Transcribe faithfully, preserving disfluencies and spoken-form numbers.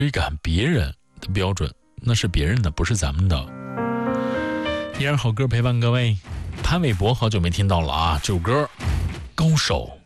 追赶别人的标准，那是别人的，不是咱们的。依然好歌陪伴各位，潘玮柏好久没听到了啊，这首歌《高手》。